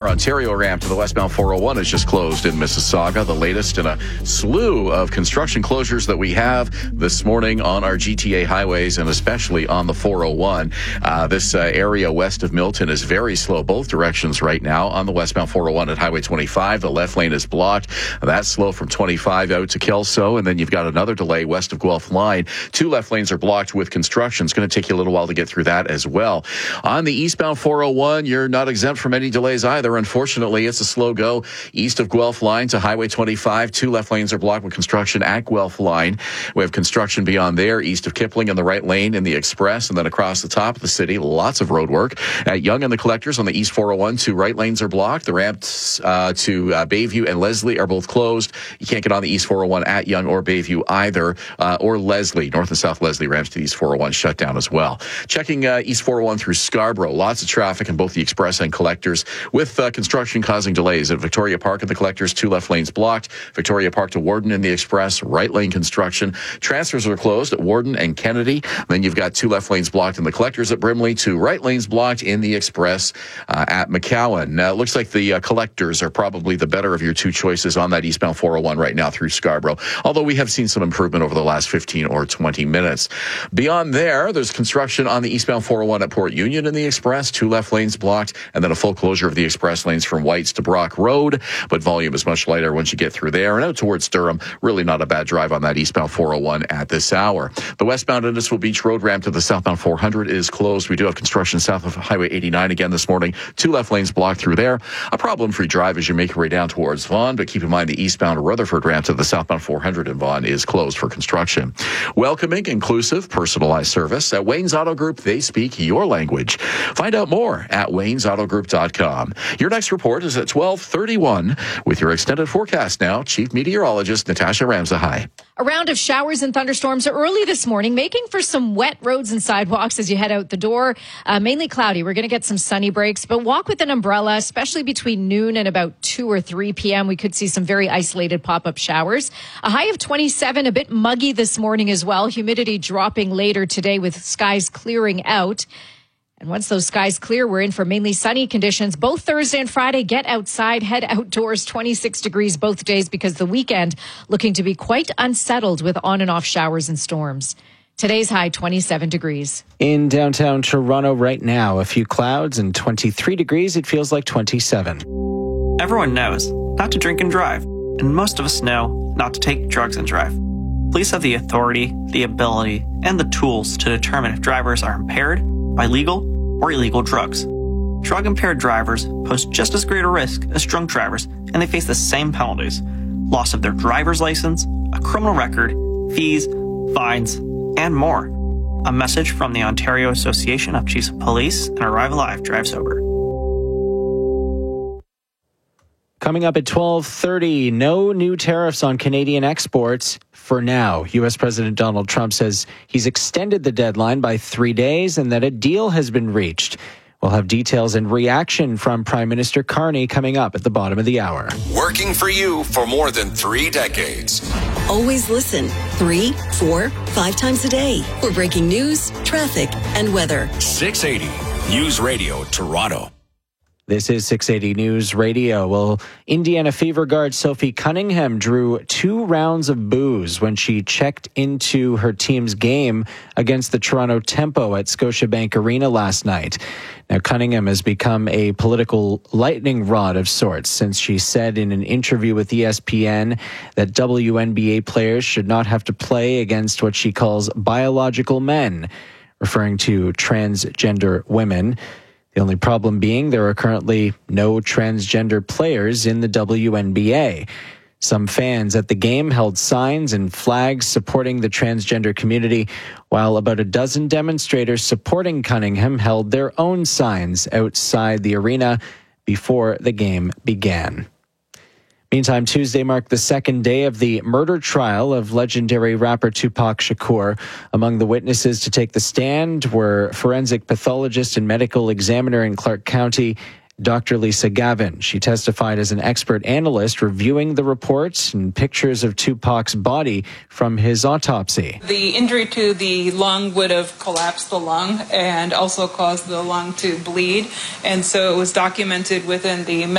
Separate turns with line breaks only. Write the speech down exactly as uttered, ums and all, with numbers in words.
Ontario ramp to the westbound four oh one is just closed in Mississauga. The latest in a slew of construction closures that we have this morning on our G T A highways and especially on the four oh one. Uh, this uh, area west of Milton is very slow both directions right now. On the westbound four oh one at Highway twenty-five, the left lane is blocked. That's slow from twenty-five out to Kelso, and then you've got another delay west of Guelph line. Two left lanes are blocked with construction. It's going to take you a little while to get through that as well. On the eastbound four oh one, you're not exempt from any delays either. Unfortunately, it's a slow go east of Guelph line to Highway twenty-five. Two left lanes are blocked with construction at Guelph line. We have construction beyond there, east of Kipling in the right lane in the Express, and then across the top of the city, lots of road work. At Yonge and the Collectors on the east four oh one, two right lanes are blocked. The ramps uh, to uh, Bayview and Leslie are both closed. You can't get on the east four oh one at Yonge or Bayview either, uh, or Leslie. North and South Leslie ramps to the east four oh one shut down as well. Checking uh, east four oh one through Scarborough. Lots of traffic in both the Express and Collectors with uh, construction causing delays at Victoria Park and the Collectors. Two left lanes blocked. Victoria Park to Warden in the Express. Right lane construction. Transfers are closed at Warden and Kennedy. Then you've got two left lanes blocked in the Collectors at Brimley. Two right lanes blocked in the Express uh, at McCowan. Uh, looks like the uh, Collectors are probably the better of your two choices on that eastbound four oh one right now through Scarborough, although we have seen some improvement over the last fifteen or twenty minutes. Beyond there, there's construction on the eastbound four oh one at Port Union in the Express. Two left lanes blocked, and then a full closure of the Express lanes from Whites to Brock Road, but volume is much lighter once you get through there. And out towards Durham, really not a bad drive on that eastbound four oh one at this hour. The westbound Innisfil Beach Road ramp to the southbound four hundred is closed. We do have construction south of Highway eighty-nine again this morning. Two left lanes blocked through there. A problem-free drive as you make your way down towards Vaughan, but keep in mind the eastbound Rutherford ramp to the southbound four hundred in Vaughan is closed for construction. Welcoming, inclusive, personalized service. At Wayne's Auto Group, they speak your language. Find out more at waynes auto group dot com. Your next report is at twelve thirty-one with your extended forecast now. Chief Meteorologist Natasha Ramsahai.
A round of showers and thunderstorms early this morning, making for some wet roads and sidewalks as you head out the door. Uh, mainly cloudy. We're going to get some sunny breaks, but walk with an umbrella, especially between noon and about two or three p.m. We could see some very isolated pop-up showers. A high of twenty-seven, a bit muggy this morning as well. Humidity dropping later today with skies clearing out. And once those skies clear, we're in for mainly sunny conditions. Both Thursday and Friday, get outside, head outdoors, twenty-six degrees both days because the weekend looking to be quite unsettled with on and off showers and storms. Today's high, twenty-seven degrees.
In downtown Toronto right now, a few clouds and twenty-three degrees. It feels like twenty-seven.
Everyone knows not to drink and drive, and most of us know not to take drugs and drive. Police have the authority, the ability, and the tools to determine if drivers are impaired by legal or illegal drugs. Drug-impaired drivers pose just as great a risk as drunk drivers, and they face the same penalties: loss of their driver's license, a criminal record, fees, fines, and more. A message from the Ontario Association of Chiefs of Police and Arrive Alive Drive Sober.
Coming up at twelve thirty, no new tariffs on Canadian exports for now. U S President Donald Trump says he's extended the deadline by three days and that a deal has been reached. We'll have details and reaction from Prime Minister Carney coming up at the bottom of the hour.
Working for you for more than three decades.
Always listen three, four, five times a day for breaking news, traffic, and weather.
six eighty News Radio Toronto.
This is six eighty News Radio. Well, Indiana Fever guard Sophie Cunningham drew two rounds of boos when she checked into her team's game against the Toronto Tempo at Scotiabank Arena last night. Now, Cunningham has become a political lightning rod of sorts since she said in an interview with E S P N that W N B A players should not have to play against what she calls biological men, referring to transgender women. The only problem being there are currently no transgender players in the W N B A. Some fans at the game held signs and flags supporting the transgender community, while about a dozen demonstrators supporting Cunningham held their own signs outside the arena before the game began. Meantime, Tuesday marked the second day of the murder trial of legendary rapper Tupac Shakur. Among the witnesses to take the stand were forensic pathologist and medical examiner in Clark County, Doctor Lisa Gavin. She testified as an expert analyst reviewing the reports and pictures of Tupac's body from his autopsy.
The injury to the lung would have collapsed the lung and also caused the lung to bleed. And so it was documented within the